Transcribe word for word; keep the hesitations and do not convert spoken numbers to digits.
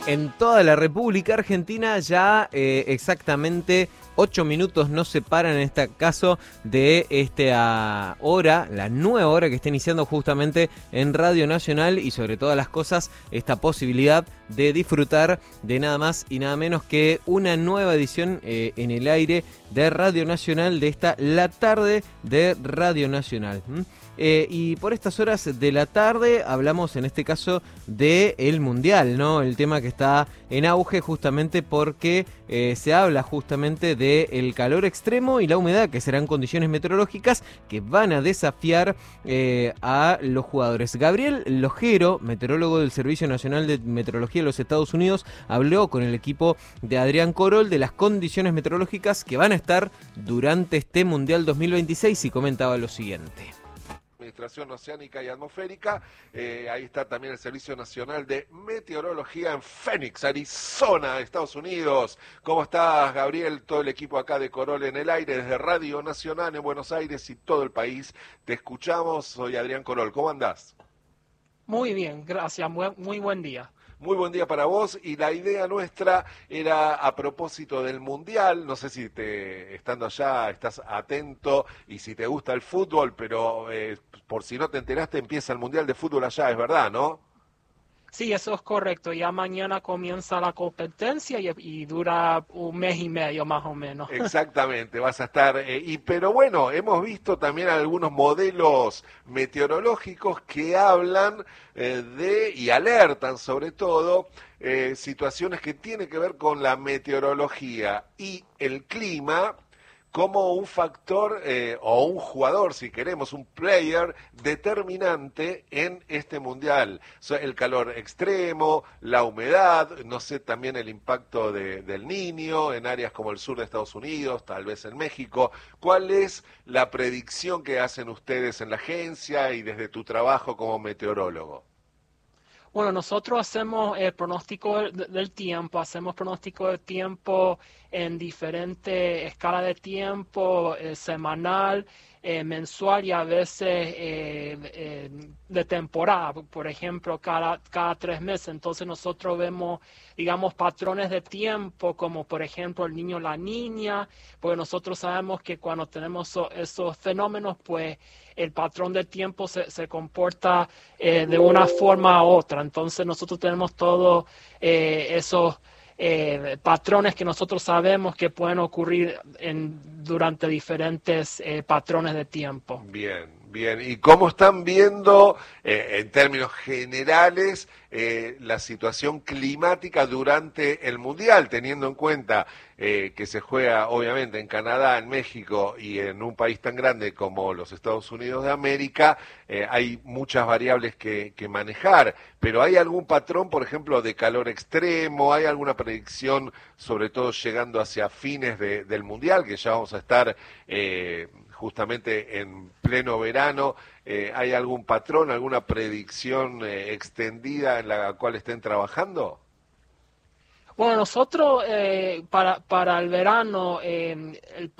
En toda la República Argentina ya eh, exactamente ocho minutos nos separan en este caso de esta hora, la nueva hora que está iniciando justamente en Radio Nacional y sobre todas las cosas esta posibilidad de disfrutar de nada más y nada menos que una nueva edición eh, en el aire de Radio Nacional de esta La Tarde de Radio Nacional. ¿Mm? Eh, y por estas horas de la tarde hablamos en este caso del Mundial, ¿no? El tema que está en auge justamente porque eh, se habla justamente del calor extremo y la humedad, que serán condiciones meteorológicas que van a desafiar eh, a los jugadores. Gabriel Lojero, meteorólogo del Servicio Nacional de Meteorología de los Estados Unidos, habló con el equipo de Adrián Corol de las condiciones meteorológicas que van a estar durante este Mundial dos mil veintiséis y comentaba lo siguiente. Administración Oceánica y Atmosférica, eh, ahí está también el Servicio Nacional de Meteorología en Phoenix, Arizona, Estados Unidos. ¿Cómo estás, Gabriel? Todo el equipo acá de Corol en el aire, desde Radio Nacional en Buenos Aires y todo el país. Te escuchamos, soy Adrián Corol. ¿Cómo andás? Muy bien, gracias, muy, muy buen día. Muy buen día para vos, y la idea nuestra era a propósito del Mundial. No sé si te, estando allá estás atento y si te gusta el fútbol, pero eh, por si no te enteraste, empieza el Mundial de Fútbol allá, es verdad, ¿no? Sí, eso es correcto. Ya mañana comienza la competencia y, y dura un mes y medio más o menos. Exactamente, vas a estar... Eh, y pero bueno, hemos visto también algunos modelos meteorológicos que hablan eh, de, y alertan sobre todo, eh, situaciones que tienen que ver con la meteorología y el clima como un factor eh, o un jugador, si queremos, un player determinante en este mundial. O sea, el calor extremo, la humedad, no sé, también el impacto de, del Niño en áreas como el sur de Estados Unidos, tal vez en México. ¿Cuál es la predicción que hacen ustedes en la agencia y desde tu trabajo como meteorólogo? Bueno, nosotros hacemos el pronóstico del tiempo, hacemos pronóstico del tiempo en diferentes escalas de tiempo, eh, semanal, eh, mensual y a veces eh, eh, de temporada, por ejemplo, cada, cada tres meses. Entonces nosotros vemos, digamos, patrones de tiempo, como por ejemplo el niño o la niña, porque nosotros sabemos que cuando tenemos so, esos fenómenos, pues el patrón del tiempo se, se comporta eh, de una forma u otra. Entonces nosotros tenemos todos eh, esos eh, patrones que nosotros sabemos que pueden ocurrir en, durante diferentes eh, patrones de tiempo. Bien, bien. ¿Y cómo están viendo, eh, en términos generales, eh, la situación climática durante el Mundial, teniendo en cuenta eh, que se juega obviamente en Canadá, en México y en un país tan grande como los Estados Unidos de América? Eh, hay muchas variables que, que manejar, pero ¿hay algún patrón, por ejemplo, de calor extremo? ¿Hay alguna predicción, sobre todo llegando hacia fines de, del Mundial, que ya vamos a estar eh, justamente en pleno verano? Eh, ¿hay algún patrón, alguna predicción eh, extendida en la cual estén trabajando? Bueno, nosotros eh, para, para el verano, eh, el